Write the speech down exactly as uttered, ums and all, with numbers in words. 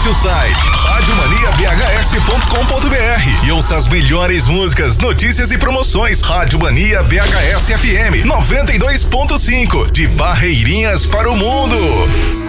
Acesse o site rádio mania b h s ponto com ponto b r e ouça as melhores músicas, notícias e promoções. Rádio Mania B H S F M noventa e dois ponto cinco, de Barreirinhas para o mundo.